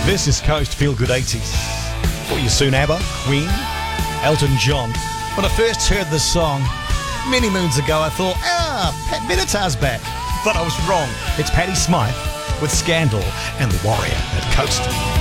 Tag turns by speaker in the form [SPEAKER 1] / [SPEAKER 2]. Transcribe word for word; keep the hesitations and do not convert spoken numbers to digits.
[SPEAKER 1] This is Coast Feel Good eighties. For you soon, ABBA, Queen, Elton John. When I first heard this song many moons ago, I thought, ah, Pat Benatar's back. But I was wrong. It's Patti Smythe with Scandal and The Warrior at Coast.